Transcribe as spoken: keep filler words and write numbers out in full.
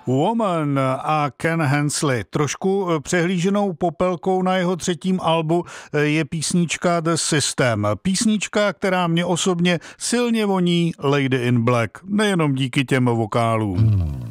Woman a Ken Hensley. Trošku přehlíženou popelkou na jeho třetím albu je písnička The System. Písnička, která mě osobně silně voní Lady in Black. Nejenom díky těm vokálům.